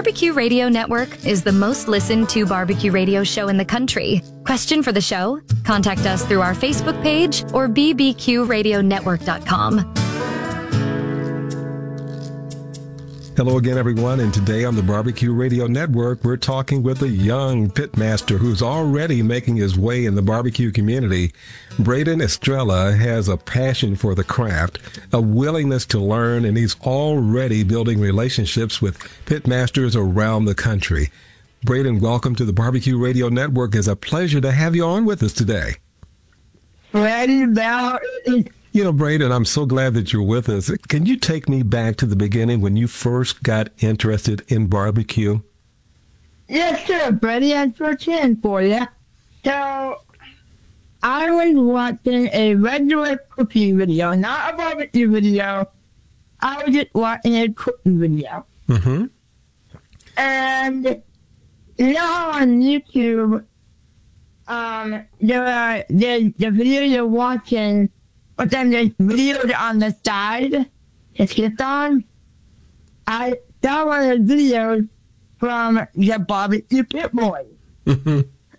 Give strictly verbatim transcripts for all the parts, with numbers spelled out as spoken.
Barbecue Radio Network is the most listened to barbecue radio show in the country. Question for the show? Contact us through our Facebook page or b b q radio network dot com. Hello again, everyone, and today on the Barbecue Radio Network, we're talking with a young pitmaster who's already making his way in the barbecue community. Braden Estrella has a passion for the craft, a willingness to learn, and he's already building relationships with pitmasters around the country. Braden, welcome to the Barbecue Radio Network. It's a pleasure to have you on with us today. Ready about it. You know, Braden, I'm so glad that you're with us. Can you take me back to the beginning when you first got interested in barbecue? Yes, sir, Brady. I put in for you. So, I was watching a regular cooking video, not a barbecue video. I was just watching a cooking video. Mm-hmm. And, you know, on YouTube, um, there are, the, the video you're watching, but then there's videos on the side to click on. I saw one of the videos from the Barbecue Pit Boys. Mm-hmm.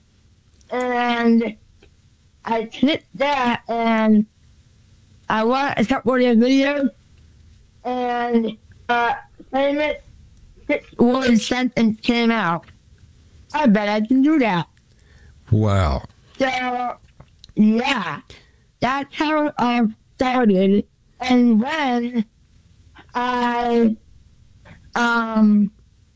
And I clicked that and I watched a couple of the videos and uh, famous six-word sentence came out. I bet I can do that. Wow. So, yeah. That's how I started, and then I, um,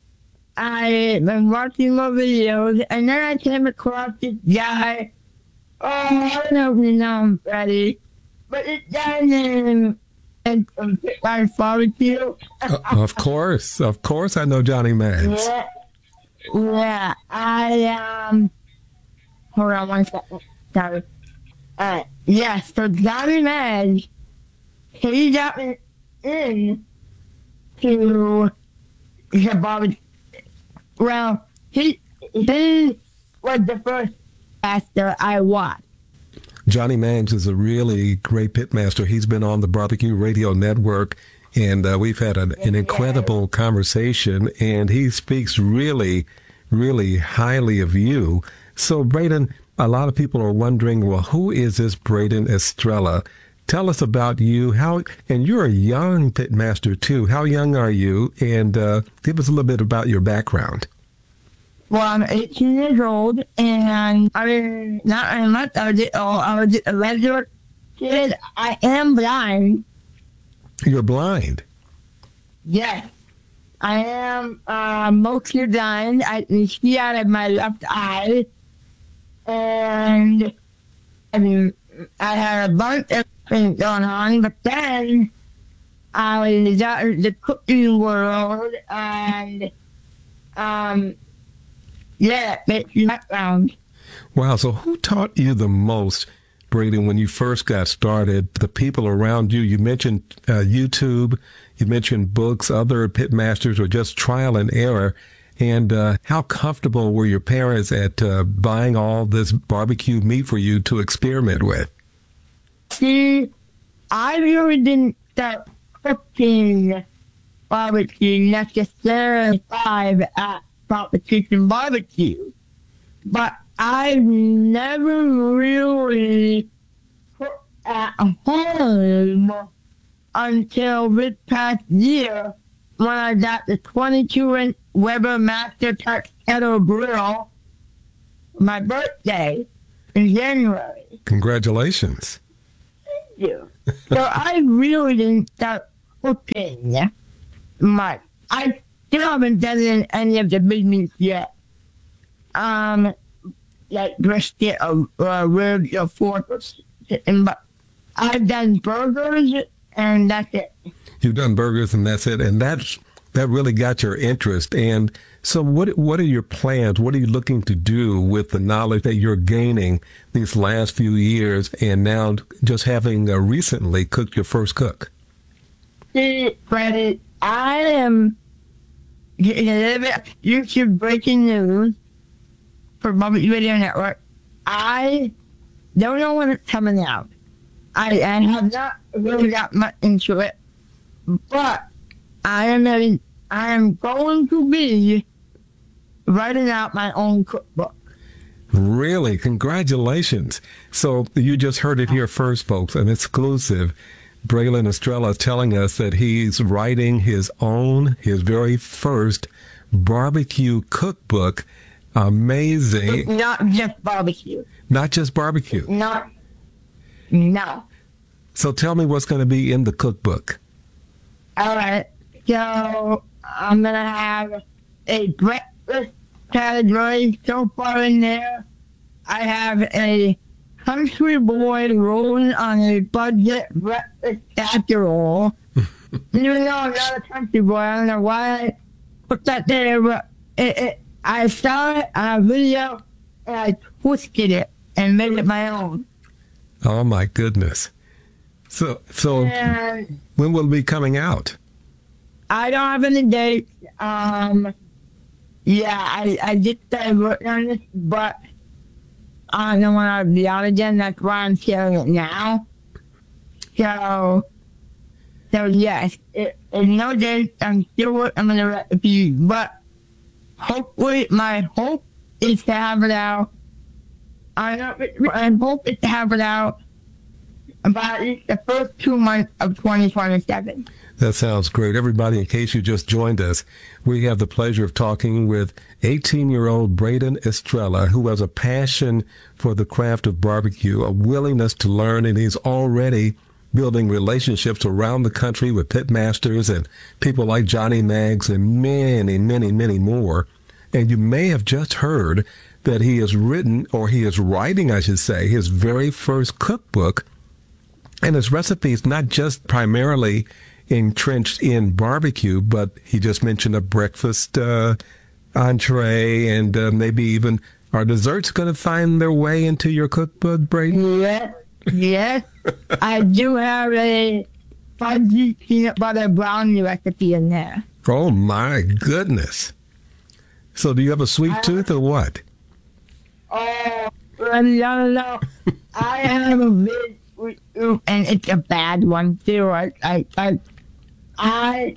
I been watching more videos, and then I came across this guy. Oh, I don't know if you know him, Freddie, but this guy named Pitmaster Barbecue. uh, of course, of course, I know Johnny Mans. Yeah, yeah. I um, hold on one second. Sorry. Uh, yes, so Johnny Mans, he got me in to the barbecue. Well, he, he was the first master I watched. Johnny Mans is a really great pitmaster. He's been on the Barbecue Radio Network, and uh, we've had an, an incredible conversation, and he speaks really, really highly of you. So, Braden, a lot of people are wondering, well, who is this Braden Estrella? Tell us about you. How, and you're a young pitmaster too. How young are you? And uh, give us a little bit about your background. Well, I'm eighteen years old, and I mean, not very much. I was, oh, I was a regular kid. I am blind. You're blind? Yes. I am uh, mostly blind. I can see out of my left eye. And, I mean, I had a bunch of things going on, but then I was out in the cooking world, and, um, yeah, it's background. Wow, so who taught you the most, Braden, when you first got started? The people around you, you mentioned uh, YouTube, you mentioned books, other pitmasters, or just trial and error. And uh, how comfortable were your parents at uh, buying all this barbecue meat for you to experiment with? See, I really didn't start cooking barbecue necessarily live at Competition Barbecue, but I've never really cooked at home until this past year when I got the twenty-two inch Weber Master Touch Kettle Grill for my birthday in January. Congratulations. Thank you. So I really didn't start cooking much. I still haven't done any of the big meats yet. Um, like brisket or, or ribs or pork or something, but I've done burgers and that's it. You've done burgers and that's it, and that's that really got your interest. And so what what are your plans? What are you looking to do with the knowledge that you're gaining these last few years and now just having uh, recently cooked your first cook? See, Freddie, I am getting a little bit of YouTube breaking news for Barbecue Radio Network. I don't know when it's coming out. I, I have not really got much into it, but I am having I am going to be writing out my own cookbook. Really? Congratulations. So you just heard it here first, folks, an exclusive. Braylon Estrella telling us that he's writing his own, his very first barbecue cookbook. Amazing. Not just barbecue. Not just barbecue. Not, no. So tell me what's going to be in the cookbook. All right. So I'm going to have a breakfast category so far in there. I have a country boy rolling on a budget breakfast casserole. Even though I'm not a country boy, I don't know why I put that there, but it, it, I saw it on a video and I twisted it and made it my own. Oh my goodness. So, so And when will it be coming out? I don't have any dates. Um, yeah, I, I just started working on this, but I don't want to be out again. That's why I'm sharing it now. So, so yes, it, it's no dates. I'm still working on the recipe, but hopefully, my hope is to have it out. I don't, my hope is to have it out about the first two months of twenty twenty-seven. That sounds great. Everybody, in case you just joined us, we have the pleasure of talking with eighteen-year-old Braylon Estrella, who has a passion for the craft of barbecue, a willingness to learn, and he's already building relationships around the country with pit masters and people like Johnny Maggs and many, many, many more. And you may have just heard that he has written, or he is writing, I should say, his very first cookbook. And his recipe is not just primarily entrenched in barbecue, but he just mentioned a breakfast uh, entree, and uh, maybe even are desserts going to find their way into your cookbook, Braylon? Yes, yes. I do have a fudgy peanut butter brownie recipe in there. Oh my goodness! So, do you have a sweet I, tooth or what? Oh, no, no, no. I have a big sweet tooth, and it's a bad one too. I, I, I. I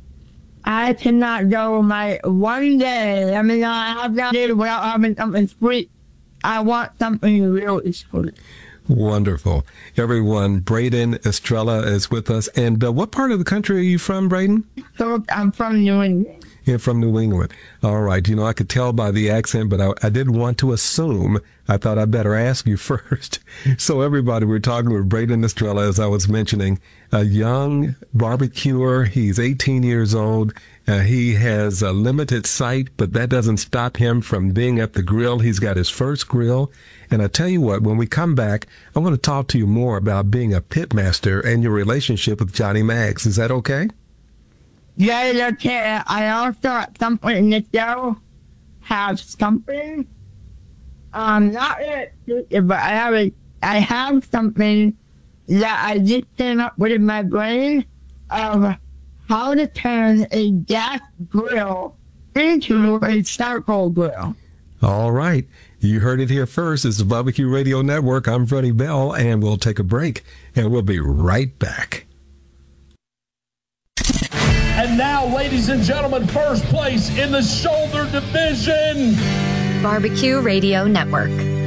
I cannot go my one day. I mean, I have that day without having something sweet. I want something really sweet. Wonderful. Everyone, Braylon Estrella is with us. And uh, what part of the country are you from, Braylon? So I'm from New England. You're from New England. All right. You know, I could tell by the accent, but I, I didn't want to assume. I thought I'd better ask you first. So everybody, we're talking with Braylon Estrella, as I was mentioning, a young barbecuer. He's eighteen years old. Uh, he has a limited sight, but that doesn't stop him from being at the grill. He's got his first grill. And I tell you what, when we come back, I want to talk to you more about being a pit master and your relationship with Johnny Maggs. Is that okay? Yeah, it's okay. I also at some point in the show have something. Um, not really, but I have a, I have something that I just came up with in my brain of how to turn a gas grill into a charcoal grill. All right. You heard it here first. It's the Barbecue Radio Network. I'm Freddie Bell, and we'll take a break, and we'll be right back. And now, ladies and gentlemen, first place in the shoulder division. Barbecue Radio Network.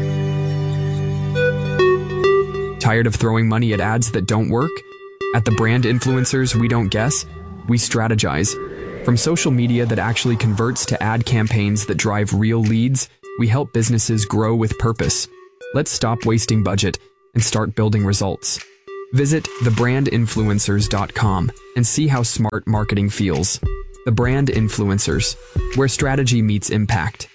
Tired of throwing money at ads that don't work? At the Brand Influencers We Don't Guess, we strategize. From social media that actually converts to ad campaigns that drive real leads, we help businesses grow with purpose. Let's stop wasting budget and start building results. Visit the brand influencers dot com and see how smart marketing feels. The Brand Influencers, where strategy meets impact.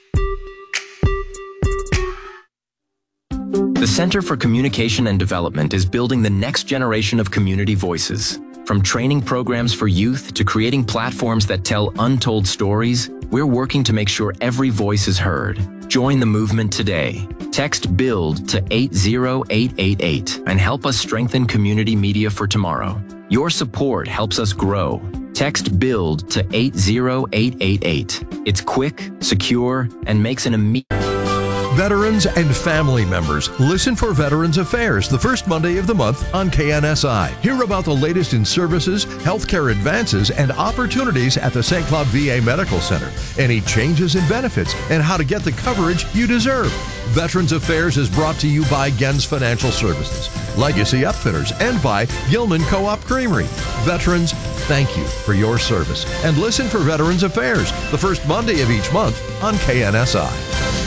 The Center for Communication and Development is building the next generation of community voices. From training programs for youth to creating platforms that tell untold stories, we're working to make sure every voice is heard. Join the movement today. Text BUILD to eight zero eight eight eight and help us strengthen community media for tomorrow. Your support helps us grow. Text BUILD to eight zero eight eight eight. It's quick, secure, and makes an immediate... Veterans and family members, listen for Veterans Affairs the first Monday of the month on K N S I. Hear about the latest in services, healthcare advances, and opportunities at the Saint Cloud V A Medical Center. Any changes in benefits and how to get the coverage you deserve. Veterans Affairs is brought to you by Gens Financial Services, Legacy Upfitters, and by Gilman Co-op Creamery. Veterans, thank you for your service. And listen for Veterans Affairs the first Monday of each month on K N S I.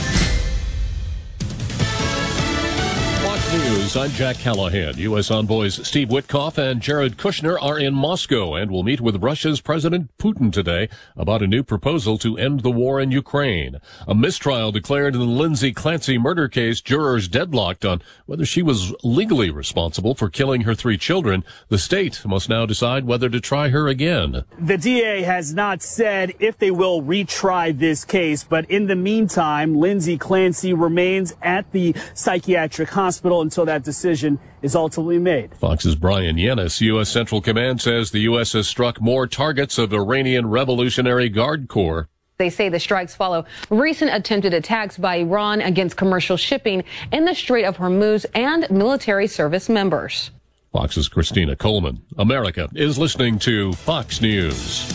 News. I'm Jack Callahan. U S envoys Steve Witkoff and Jared Kushner are in Moscow and will meet with Russia's President Putin today about a new proposal to end the war in Ukraine. A mistrial declared in the Lindsay Clancy murder case, jurors deadlocked on whether she was legally responsible for killing her three children. The state must now decide whether to try her again. The D A has not said if they will retry this case, but in the meantime, Lindsay Clancy remains at the psychiatric hospital until that decision is ultimately made. Fox's Brian Yennis. U S. Central Command says the U S has struck more targets of Iranian Revolutionary Guard Corps. They say the strikes follow recent attempted attacks by Iran against commercial shipping in the Strait of Hormuz and military service members. Fox's Christina Coleman. America is listening to Fox News.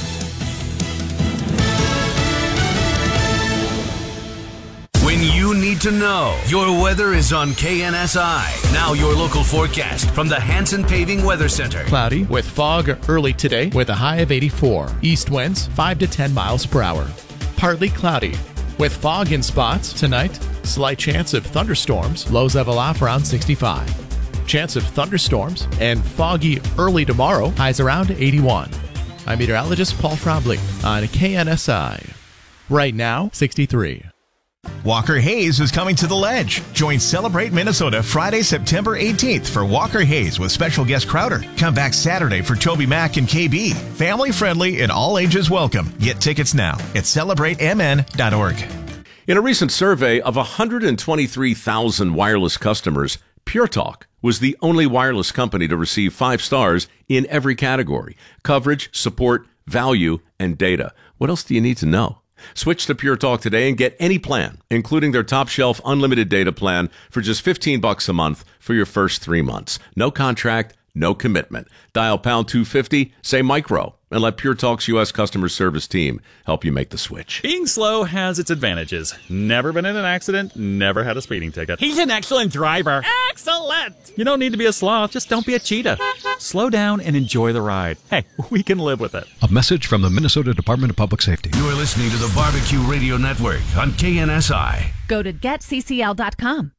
When you need to know, your weather is on K N S I. Now your local forecast from the Hanson Paving Weather Center. Cloudy with fog early today with a high of eighty-four. East winds five to ten miles per hour. Partly cloudy with fog in spots tonight. Slight chance of thunderstorms. Lows level off around sixty-five. Chance of thunderstorms and foggy early tomorrow. Highs around eighty-one. I'm meteorologist Paul Trombley on K N S I. Right now, sixty-three. Walker Hayes is coming to the Ledge. Join Celebrate Minnesota Friday, September eighteenth for Walker Hayes with special guest Crowder. Come back Saturday for Toby Mac and K B. Family friendly and all ages welcome. Get tickets now at celebrate m n dot org. In a recent survey of one hundred twenty-three thousand wireless customers, Pure Talk was the only wireless company to receive five stars in every category: coverage, support, value, and data. What else do you need to know? Switch to Pure Talk today and get any plan, including their top shelf unlimited data plan for just fifteen bucks a month for your first three months. No contract, no commitment. Dial pound two fifty, say micro, and let Pure Talk's U S customer service team help you make the switch. Being slow has its advantages. Never been in an accident, never had a speeding ticket. He's an excellent driver. Excellent! You don't need to be a sloth, just don't be a cheetah. Slow down and enjoy the ride. Hey, we can live with it. A message from the Minnesota Department of Public Safety. You're listening to the Barbecue Radio Network on K N S I. Go to get c c l dot com.